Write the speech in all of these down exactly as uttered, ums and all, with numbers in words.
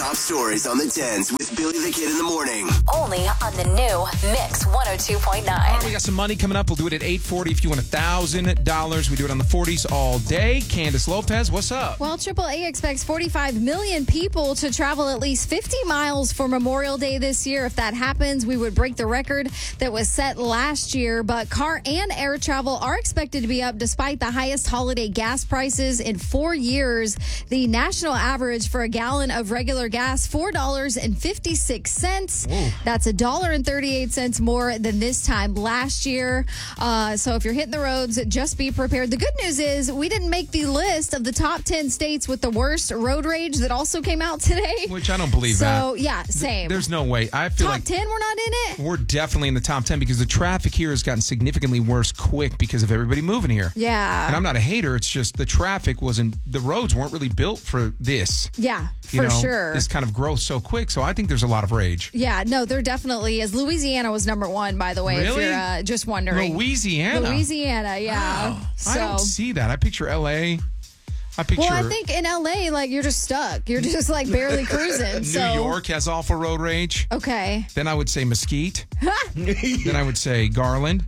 top stories on the tens with Billy the Kid in the morning. Only on the new Mix one oh two point All nine. right, we got some money coming up. We'll do it at eight forty if you win one thousand dollars. We do it on the forties all day. Candace Lopez, what's up? Well, triple A expects forty-five million people to travel at least fifty miles for Memorial Day this year. If that happens, we would break the record that was set last year. But car and air travel are expected to be up despite the highest holiday gas prices in four years. The national average for a gallon of regular gas, four dollars and fifty-six cents. That's one dollar and thirty-eight cents more than this time last year. Uh, so if you're hitting the roads, just be prepared. The good news is we didn't make the list of the top ten states with the worst road rage that also came out today. Which I don't believe so, that. So, yeah, same. There's no way. I feel top like ten, we're not in it? we're definitely in the top ten because the traffic here has gotten significantly worse quick because of everybody moving here. Yeah. And I'm not a hater. It's just the traffic wasn't, the roads weren't really built for this. Yeah, You for know, sure. This kind of growth so quick. So I think there's a lot of rage. Yeah, no, there definitely is. Louisiana was number one, by the way, Really? if you're uh, just wondering. Louisiana. Louisiana, yeah. Wow. So, I don't see that. I picture L A. I picture well, I think in L A, like, you're just stuck. You're just, like, barely cruising. New so. York has awful road rage. Okay. Then I would say Mesquite. Then I would say Garland.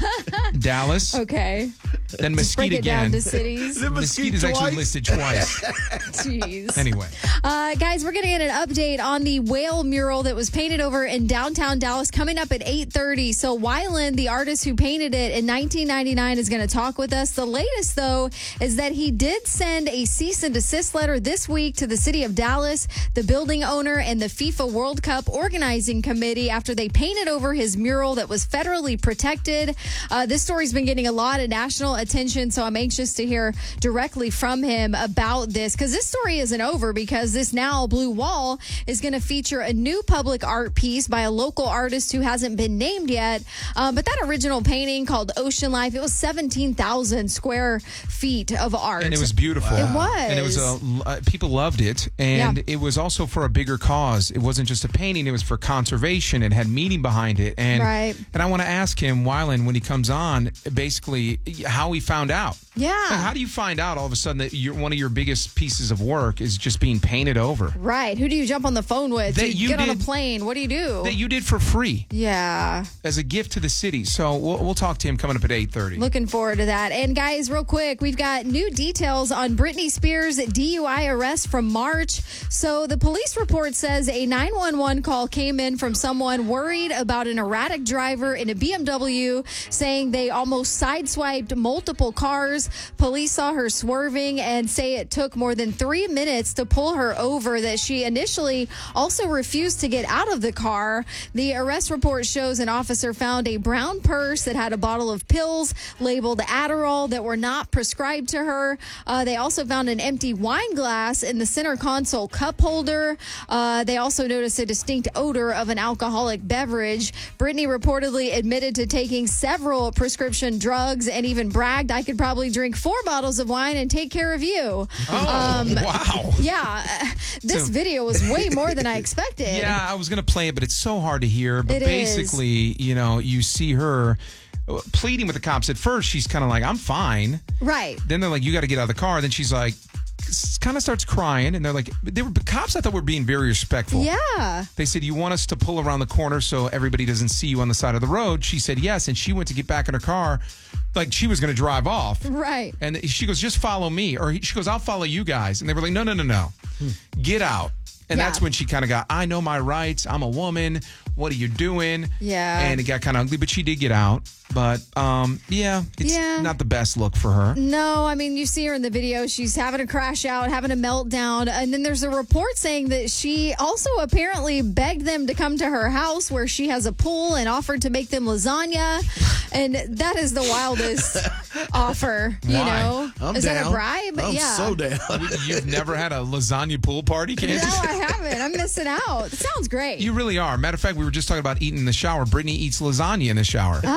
Dallas. Okay. Then Just Mesquite break it again. down to cities. Mesquite is actually listed twice. Jeez. Anyway. Uh, guys, we're going to get an update on the whale mural that was painted over in downtown Dallas coming up at eight thirty. So Wyland, the artist who painted it in nineteen ninety-nine, is going to talk with us. The latest, though, is that he did send a cease and desist letter this week to the city of Dallas, the building owner, and the FIFA World Cup organizing committee after they painted over his mural that was federally protected. Uh, this story's been getting a lot of national attention, so I'm anxious to hear directly from him about this, because this story isn't over, because this now blue wall is going to feature a new public art piece by a local artist who hasn't been named yet. Um, but that original painting called Ocean Life, it was seventeen thousand square feet of art. And it was beautiful. It was. And it was a, uh, people loved it. And Yeah. it was also for a bigger cause. It wasn't just a painting. It was for conservation. It had meaning behind it. And, Right. and I want to ask him, Wyland, when he comes on, basically how he found out. Yeah. Like, how do you find out all of a sudden that you're, one of your biggest pieces of work is just being painted over? Right. Who do you jump on the phone with? That Do you you get on a did- plane? What do you do? That you did for free yeah. as a gift to the city. So we'll, we'll talk to him coming up at eight thirty. Looking forward to that. And guys, real quick, we've got new details on Britney Spears' D U I arrest from March. So the police report says a nine one one call came in from someone worried about an erratic driver in a B M W, saying they almost sideswiped multiple cars. Police saw her swerving and say it took more than three minutes to pull her over, that she initially also refused to get out of the car. The arrest report shows an officer found a brown purse that had a bottle of pills labeled Adderall that were not prescribed to her. Uh, they also found an empty wine glass in the center console cup holder. Uh, they also noticed a distinct odor of an alcoholic beverage. Britney reportedly admitted to taking several prescription drugs and even bragged, "I could probably drink four bottles of wine and take care of you." Oh, Um, wow. Yeah, uh, this So- video was way more than I expected. Yeah, I was going to play it, but it's so hard to hear. But It basically, you know, you see her uh, pleading with the cops. At first, she's kind of like, I'm fine. Right. Then they're like, you got to get out of the car. Then she's like, kind of starts crying. And they're like, they were, the cops I thought were being very respectful. Yeah. They said, you want us to pull around the corner so everybody doesn't see you on the side of the road? She said yes. And she went to get back in her car like she was going to drive off. Right. And she goes, just follow me. Or he, she goes, I'll follow you guys. And they were like, no, no, no, no. Get out. And Yeah. that's when she kind of got, I know my rights. I'm a woman. What are you doing? Yeah. And it got kind of ugly, but she did get out. But, um, yeah, it's Yeah. not the best look for her. No, I mean, you see her in the video. She's having a crash out, having a meltdown. And then there's a report saying that she also apparently begged them to come to her house where she has a pool and offered to make them lasagna. And that is the wildest offer, you Why? know? I'm is down. that a bribe? I'm yeah. so down. You've never had a lasagna pool party, No, Kansas? I haven't. I'm missing out. It sounds great. You really are. Matter of fact, we were just talking about eating in the shower. Brittany eats lasagna in the shower. oh.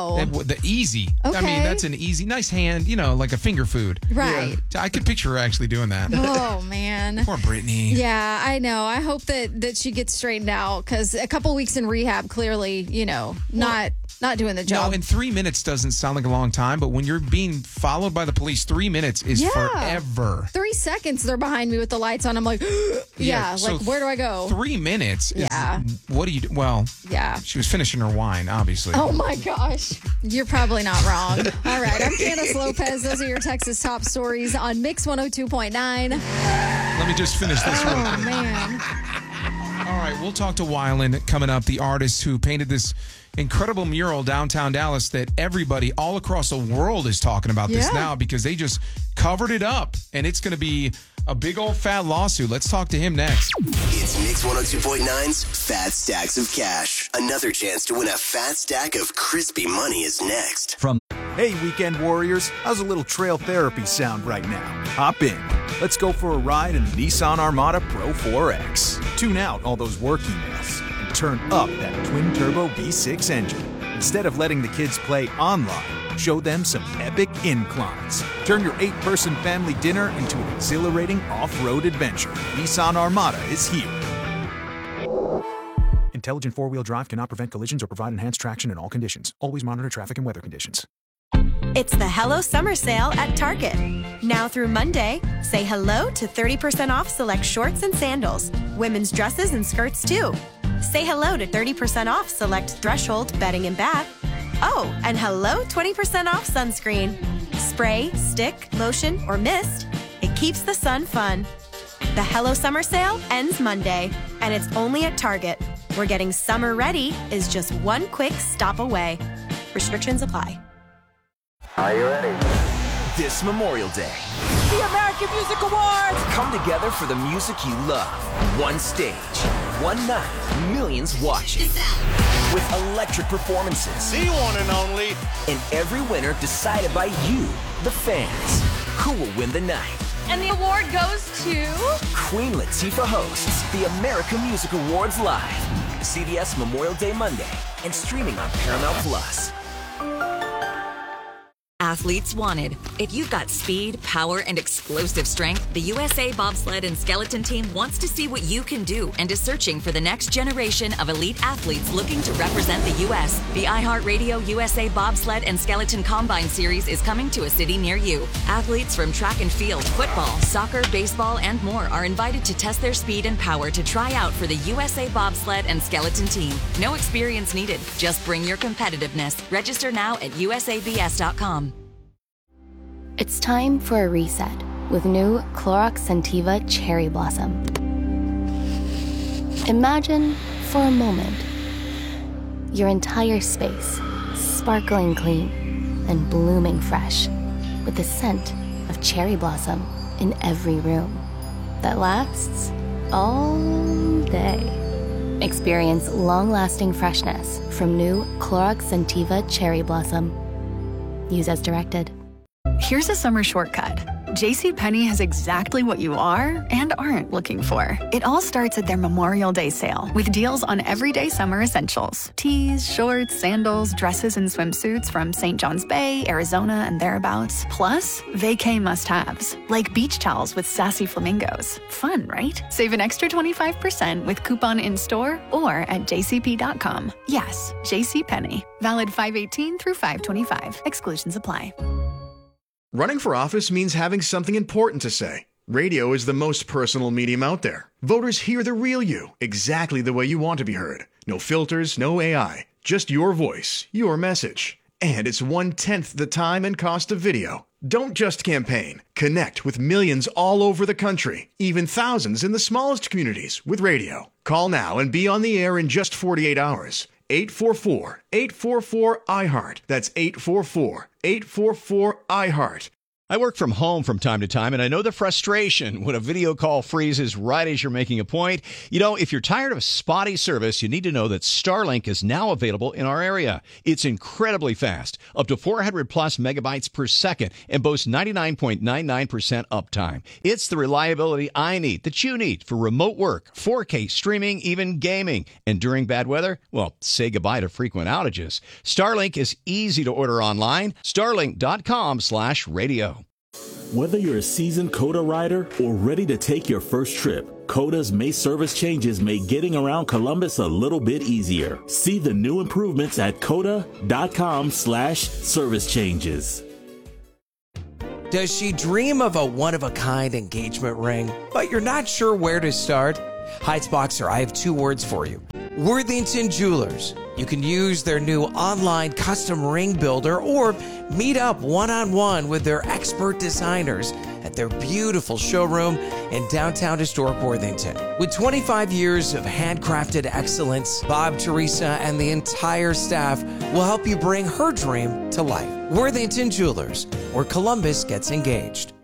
Oh. That- the easy. I Okay. mean, that's an easy, nice hand, you know, like a finger food. Right. I could picture her actually doing that. Oh, man. Poor Brittany. Yeah, I know. I hope that, that she gets straightened out because a couple weeks in rehab, clearly, you know, not not doing the job. No, and three minutes doesn't sound like a long time, but when you're being followed by the police, three minutes is Yeah. forever. Three seconds, they're behind me with the lights on. I'm like, yeah, so like, where do I go? Three minutes is, Yeah. what do you do? Well, Yeah. she was finishing her wine, obviously. Oh my gosh. You're probably not wrong. All right. I'm Candace Lopez. Those are your Texas top stories on Mix one oh two point nine. Let me just finish this one. Oh, man. All right, we'll talk to Weiland coming up, the artist who painted this incredible mural downtown Dallas that everybody all across the world is talking about this Yeah. now because they just covered it up, and it's going to be a big old fat lawsuit. Let's talk to him next. It's Mix one oh two point nine's Fat Stacks of Cash. Another chance to win a fat stack of crispy money is next. From Hey, weekend warriors, how's a little trail therapy sound right now? Hop in. Let's go for a ride in the Nissan Armada Pro four X. Tune out all those work emails and turn up that twin-turbo V six engine. Instead of letting the kids play online, show them some epic inclines. Turn your eight-person family dinner into an exhilarating off-road adventure. Nissan Armada is here. Intelligent four-wheel drive cannot prevent collisions or provide enhanced traction in all conditions. Always monitor traffic and weather conditions. It's the Hello Summer Sale at Target. Now through Monday, say hello to thirty percent off select shorts and sandals, women's dresses and skirts too. Say hello to thirty percent off select Threshold bedding and bath. Oh, and hello twenty percent off sunscreen. Spray, stick, lotion, or mist. It keeps the sun fun. The Hello Summer Sale ends Monday, and it's only at Target, where getting summer ready is just one quick stop away. Restrictions apply. Are you ready? This Memorial Day, The American Music Awards! come together for the music you love. One stage, one night, millions watching. With electric performances. The one and only. And every winner decided by you, the fans. Who will win the night? And the award goes to... Queen Latifah hosts the American Music Awards live. C B S Memorial Day Monday and streaming on Paramount Plus. Athletes wanted. If you've got speed, power, and explosive strength, the U S A Bobsled and Skeleton Team wants to see what you can do and is searching for the next generation of elite athletes looking to represent the U S. The iHeartRadio U S A Bobsled and Skeleton Combine Series is coming to a city near you. Athletes from track and field, football, soccer, baseball, and more are invited to test their speed and power to try out for the U S A Bobsled and Skeleton Team. No experience needed. Just bring your competitiveness. Register now at U S A B S dot com. It's time for a reset with new Clorox Scentiva Cherry Blossom. Imagine, for a moment, your entire space sparkling clean and blooming fresh with the scent of cherry blossom in every room that lasts all day. Experience long-lasting freshness from new Clorox Scentiva Cherry Blossom. Use as directed. Here's a summer shortcut. JCPenney has exactly what you are and aren't looking for. It all starts at their Memorial Day sale with deals on everyday summer essentials. Tees, shorts, sandals, dresses, and swimsuits from Saint John's Bay, Arizona, and thereabouts. Plus, vacay must-haves, like beach towels with sassy flamingos. Fun, right? Save an extra twenty-five percent with coupon in-store or at j c p dot com. Yes, JCPenney. Valid five eighteen through five twenty-five. Exclusions apply. Running for office means having something important to say. Radio is the most personal medium out there. Voters hear the real you, exactly the way you want to be heard. No filters, no A I, just your voice, your message. And it's one-tenth the time and cost of video. Don't just campaign. Connect with millions all over the country, even thousands in the smallest communities with radio. Call now and be on the air in just forty-eight hours. eight four four, eight four four, I HEART. That's eight four four, eight four four, I HEART. I work from home from time to time, and I know the frustration when a video call freezes right as you're making a point. You know, if you're tired of spotty service, you need to know that Starlink is now available in our area. It's incredibly fast, up to four hundred plus megabytes per second, and boasts ninety-nine point nine nine percent uptime. It's the reliability I need, that you need, for remote work, four K streaming, even gaming. And during bad weather, well, say goodbye to frequent outages. Starlink is easy to order online. Starlink.com slash radio. Whether you're a seasoned COTA rider or ready to take your first trip, COTA's May service changes make getting around Columbus a little bit easier. See the new improvements at COTA.com slash service changes. Does she dream of a one-of-a-kind engagement ring, but you're not sure where to start? Heights Boxer, I have two words for you. Worthington Jewelers. You can use their new online custom ring builder or meet up one-on-one with their expert designers at their beautiful showroom in downtown historic Worthington. With twenty-five years of handcrafted excellence, Bob, Teresa, and the entire staff will help you bring her dream to life. Worthington Jewelers, where Columbus gets engaged.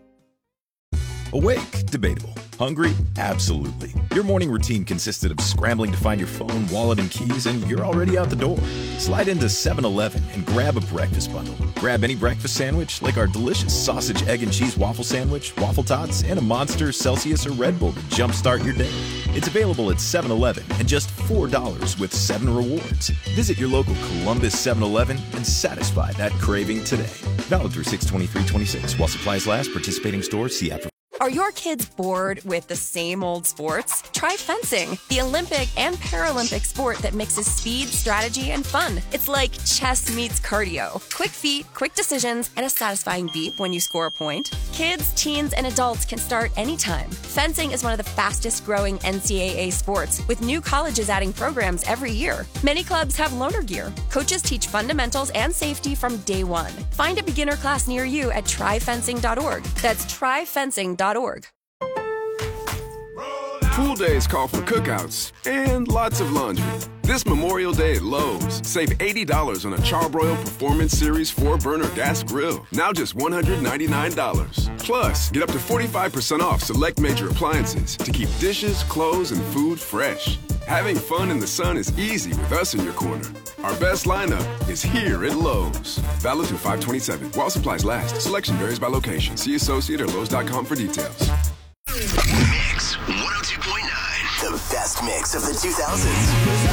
Awake? Debatable. Hungry? Absolutely. Your morning routine consisted of scrambling to find your phone, wallet, and keys, and you're already out the door. Slide into seven eleven and grab a breakfast bundle. Grab any breakfast sandwich, like our delicious sausage, egg, and cheese waffle sandwich, waffle tots, and a Monster, Celsius, or Red Bull to jumpstart your day. It's available at seven eleven and just four dollars with seven rewards. Visit your local Columbus seven eleven and satisfy that craving today. Valid through six twenty-three twenty-six. While supplies last, participating stores, see app for. Are your kids bored with the same old sports? Try fencing, the Olympic and Paralympic sport that mixes speed, strategy, and fun. It's like chess meets cardio. Quick feet, quick decisions, and a satisfying beep when you score a point. Kids, teens, and adults can start anytime. Fencing is one of the fastest growing N C double A sports, with new colleges adding programs every year. Many clubs have loaner gear. Coaches teach fundamentals and safety from day one. Find a beginner class near you at try fencing dot org. That's try fencing dot org. Pool days call for cookouts and lots of laundry. This Memorial Day at Lowe's, save eighty dollars on a Charbroil Performance Series four burner gas grill. Now just one hundred ninety-nine dollars. Plus, get up to forty-five percent off select major appliances to keep dishes, clothes, and food fresh. Having fun in the sun is easy with us in your corner. Our best lineup is here at Lowe's. Valid through five twenty-seven. While supplies last. Selection varies by location. See associate or Lowe's dot com for details. Mix one oh two point nine. The best mix of the two thousands.